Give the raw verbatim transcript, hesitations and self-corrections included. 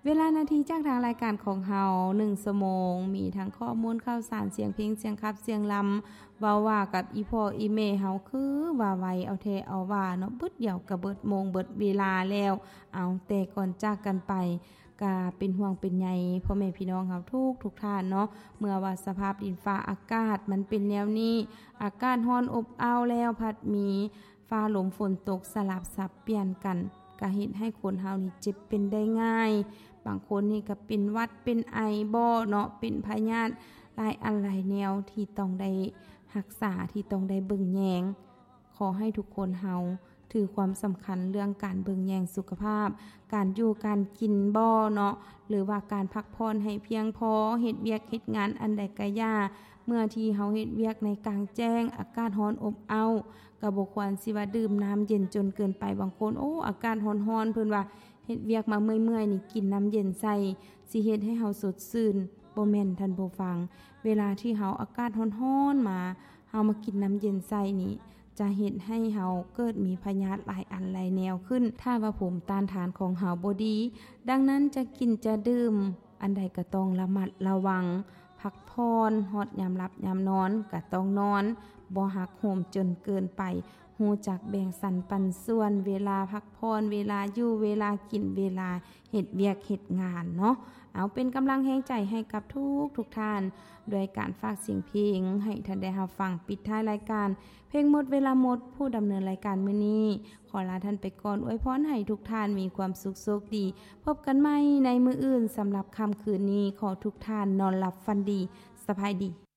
เวลานาทีจากทางรายการของเฮาหนึ่งชั่วโมงมีทั้งข้อมูลข่าวสารเสียงเพลงเสียงคับเสียงลำเว้าว่ากับอีพ่ออีแม่เฮาคือว่าไวเอาแท้เอาว่าเนาะบึดเดียวก็เบิดโมงเบิดเวลาแล้วเอาแต่ก่อนจากกันไปก็เป็นห่วงเป็นใยพ่อแม่พี่น้องเฮาทุกทุกท่านเนาะเมื่อว่าสภาพดินฟ้าอากาศมันเป็นแนวนี้อากาศร้อนอบอ้าวแล้วพัดมีฟ้าลมฝนตกสลับสับเปลี่ยนกันก็เฮ็ดให้คนเฮานี่เจ็บเป็นได้ง่ายบางคนนี่ก็เป็นหวัดเป็นไอบ่เนาะเป็นพยาธิหลายอันหลายแนวที่ต้องได้รักษาที่ต้องได้เบิ่งแยงขอให้ทุกคนเฮาถือความสำคัญเรื่องการเบิ่งแยงสุขภาพการอยู่การกินบ่เนาะหรือว่าการพักผ่อนให้เพียงพอเฮ็ดเวียกเฮ็ดงานอันใดก็อย่าเมื่อที่เฮาเฮ็ดเวียกในกลางแจ้งอากาศร้อนอบอ้าวก็บ่ควรสิว่าดื่มน้ำเย็นจนเกินไปบางคนโอ้อากาศร้อนๆเพิ่นว่าเฮ็ดเวียกมาเมื่อยๆนี่กินน้ำเย็นใส่สิเฮ็ดให้เฮาสดชื่นบ่แม่นท่านผู้ฟังเวลาที่เฮาอากาศร้อนๆมาเฮามากินน้ำเย็นใส่นี่จะเฮ็ดให้เฮาเกิดมีพยาธิหลายอันหลายแนวขึ้นถ้าว่าภูมิต้านทานของเฮาบ่ดีดังนั้นจะกินจะดื่มอันใดก็ต้องระมัดระวังพักผ่อนฮอดยามหลับยามนอนก็ต้องนอนบ่หักโหมจนเกินไปฮู้จักแบ่งสรรปันส่วนเวลาพักผ่อนเวลาอยู่เวลากินเวลาเฮ็ดเวียกเฮ็ดงานเนาะเอาเป็นกำลังแรงใจให้กับทุกทุกท่านโดยการฝากเสียงเพลงให้ท่านได้รับฟังปิดท้ายรายการเพลงหมดเวลาหมดผู้ดำเนินรายการมื้อนี้ขอลาท่านไปก่อนอวยพรให้ทุกท่านมีความสุขโชคดีพบกันใหม่ในมื้ออื่นสำหรับค่ำคืนนี้ขอทุกท่านนอนหลับฝันดีสบายดี